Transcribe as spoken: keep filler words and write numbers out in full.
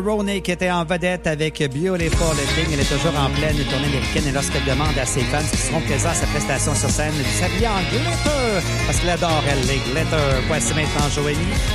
Roney qui était en vedette avec Beautiful Thing. Elle est toujours en pleine tournée américaine et lorsqu'elle demande à ses fans qui seront présents à sa prestation sur scène de s'habiller en glitter parce qu'elle adore elle les glitter. Voici maintenant Joanie.